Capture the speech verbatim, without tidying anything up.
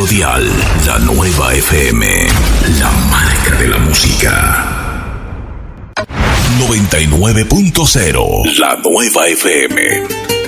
dial, la nueva F M, la marca de la música. noventa y nueve punto cero, la nueva F M.